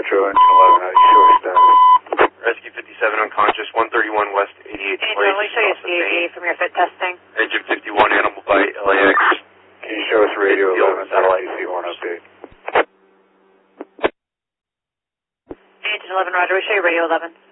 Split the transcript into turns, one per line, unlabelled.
Metro, Engine 11, how do you show us status?
Rescue 57 unconscious, 131 West 88th
Angel,
Place.
let me show you CAD from your fit testing.
Engine 51, animal bite, LAX.
Can you show us radio 11, satellite C1 update?
Angel 11, roger, we show you radio 11.